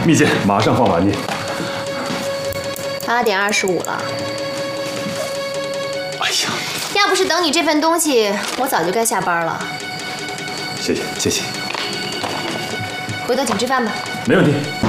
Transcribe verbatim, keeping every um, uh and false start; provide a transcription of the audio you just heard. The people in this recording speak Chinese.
蜜姐，马上放碗去。 八点二十五了。 哎呀， 要不是等你这份东西，我早就该下班了。 谢谢谢谢， 回头请吃饭吧。 没问题。